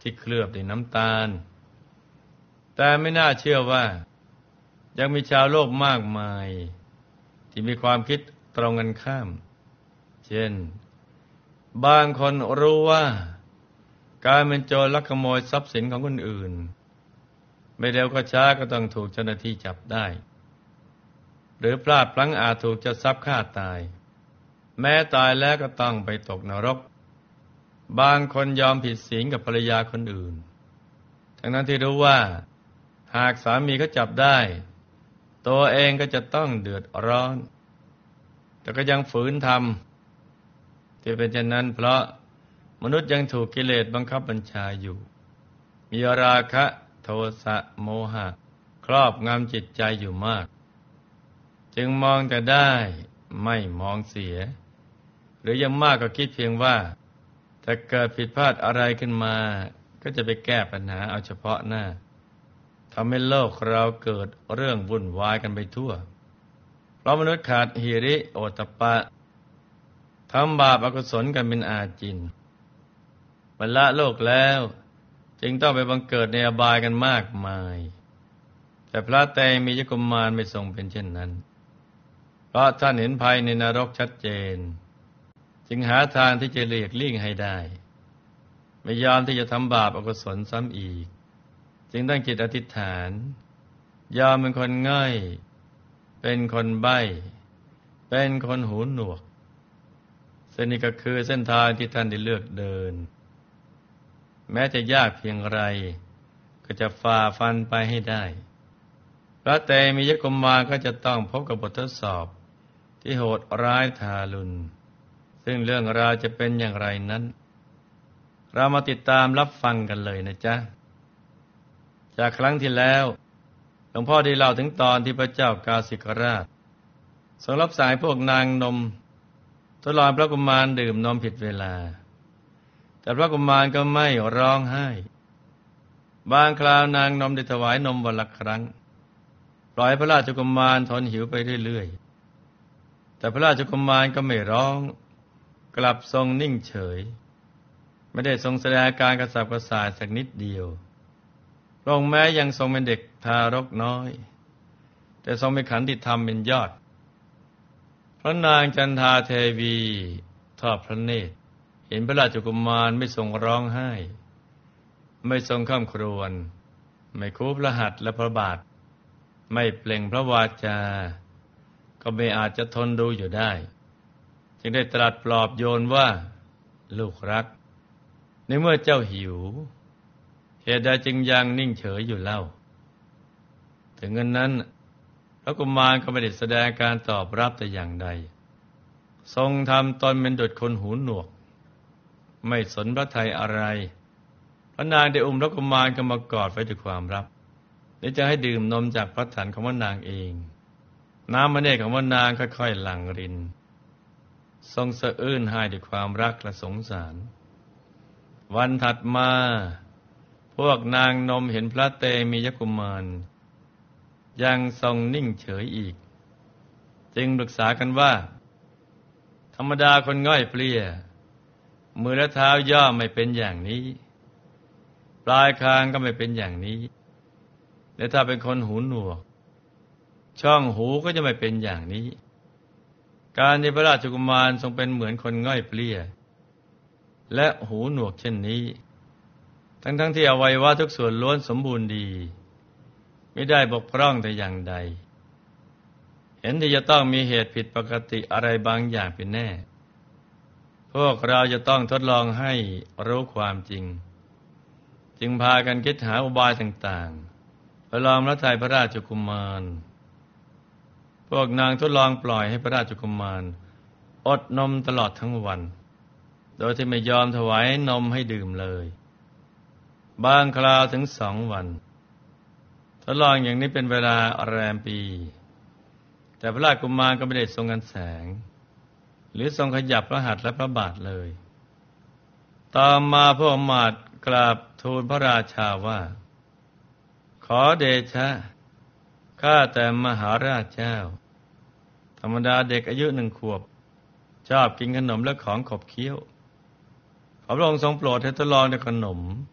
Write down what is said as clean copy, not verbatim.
ที่เคลือบด้วยน้ำตาลแต่ไม่น่าเชื่อว่ายังมีชาวโลกมากมายที่มีความคิดตรงกันข้ามเช่นบางคนรู้ว่าการเป็นโจรลักขโมยทรัพย์สินของคนอื่นไม่เร็วก็ช้าก็ต้องถูกเจ้าหน้าที่จับได้หรือพลาดพลั้งอาจถูกเจ้าทรัพย์ฆ่าตายแม้ตายแล้วก็ต้องไปตกนรกบางคนยอมผิดศีลกับภรรยาคนอื่นทั้งนั้นที่รู้ว่าหากสามีเขาจับได้ตัวเองก็จะต้องเดือดร้อนแต่ก็ยังฝืนทำที่เป็นเช่นนั้นเพราะมนุษย์ยังถูกกิเลสบังคับบัญชาอยู่มีราคะโทสะโมหะครอบงำจิตใจอยู่มากจึงมองแต่ได้ไม่มองเสียหรือยังมากก็คิดเพียงว่าถ้าเกิดผิดพลาดอะไรขึ้นมาก็จะไปแก้ปัญหาเอาเฉพาะหน้าทำให้โลกเราเกิดเรื่องวุ่นวายกันไปทั่วเพราะมนุษย์ขาดหิริโอตตัปปะทำบาปอกุศลกันเป็นอาจินบรรละโลกแล้วจึงต้องไปบังเกิดในอบายกันมากมายแต่พระไตรมียกุมารไม่ทรงเป็นเช่นนั้นเพราะท่านเห็นภัยในนรกชัดเจนจึงหาทางที่จะเลียกเลี่ยงให้ได้ไม่ยอมที่จะทำบาปอกุศลซ้ำอีกจึงตั้งจิตอธิษฐานยอมเป็นคนง่อยเป็นคนใบ้เป็นคนหูหนวกเส้นนี้ก็คือเส้นทางที่ท่านได้เลือกเดินแม้จะยากเพียงไรก็จะฝ่าฟันไปให้ได้พระเตมียกุมารก็จะต้องพบกับบททดสอบที่โหดร้ายทารุณซึ่งเรื่องราวจะเป็นอย่างไรนั้นเรามาติดตามรับฟังกันเลยนะจ๊ะจากครั้งที่แล้วหลวงพ่อได้เล่าถึงตอนที่พระเจ้ากาสิกราชทรงรับสั่งให้พวกนางนมทดลองพระกุมารดื่มนมผิดเวลาแต่พระกุมารก็ไม่ร้องไห้บางคราวนางนมได้ถวายนมวันละครั้งปล่อยพระราชกุมารทนหิวไปเรื่อยๆแต่พระราชกุมารก็ไม่ร้องกลับทรงนิ่งเฉยไม่ได้ทรงแสดงอาการกระสับกระส่ายสักนิดเดียวพระองค์แม้ยังทรงเป็นเด็กทารกน้อยแต่ทรงมีขันติธรรมเป็นยอดพระนางจันทาเทวีทอดพระเนตรเห็นพระราชกุมารไม่ทรงร้องไห้ไม่ทรงคร่ำครวญไม่คูพระหัตถ์และพระบาทไม่เปล่งพระวาจาก็ไม่อาจจะทนดูอยู่ได้จึงได้ตรัสปลอบโยนว่าลูกรักในเมื่อเจ้าหิวเหตุใดจึงยังนิ่งเฉยอยู่เล่าถึงงั้นนั้นพระกุมารก็ไม่ได้แสดงการตอบรับแต่อย่างใดทรงทำตนเป็นดุจคนหูหนวกไม่สนพระทัยอะไรพระนางได้อุ้มพระกุมารก็มากอดไว้ด้วยความรักและจะให้ดื่มนมจากพระถันของพระนางเองน้ำมะเนตของพระนางค่อยๆหลั่งรินทรงสะอื้นไห้ด้วยความรักและสงสารวันถัดมาพวกนางนมเห็นพระเตมียกุมารยังทรงนิ่งเฉยอีกจึงปรึกษากันว่าธรรมดาคนง่อยเปลี้ยมือและเท้าย่อไม่เป็นอย่างนี้ปลายคางก็ไม่เป็นอย่างนี้และถ้าเป็นคนหูหนวกช่องหูก็จะไม่เป็นอย่างนี้การที่พระราชกุมารทรงเป็นเหมือนคนง่อยเปลี้ยและหูหนวกเช่นนี้ทั้งที่อวัยวะทุกส่วนล้วนสมบูรณ์ดีไม่ได้บกพร่องแต่อย่างใดเห็นที่จะต้องมีเหตุผิดปกติอะไรบางอย่างเป็นแน่พวกเราจะต้องทดลองให้รู้ความจริงจึงพากันคิดหาอุบายต่างๆประลองพระทัยพระราชกุมารพวกนางทดลองปล่อยให้พระราชกุมารอดนมตลอดทั้งวันโดยที่ไม่ยอมถวายนมให้ดื่มเลยบางคราวถึง2 วันทดลองอย่างนี้เป็นเวลาแรมปีแต่พระราชกุมารก็ไม่ได้ทรงกันแสงหรือทรงขยับพระหัตถ์และพระบาทเลยต่อมาพวกอมาตย์กราบทูลพระราชาว่าขอเดชะข้าแต่มหาราชเจ้าธรรมดาเด็กอายุ1 ขวบชอบกินขนมและของขบเคี้ยวขอพระองค์ทรงโปรดให้ทดลองในขนม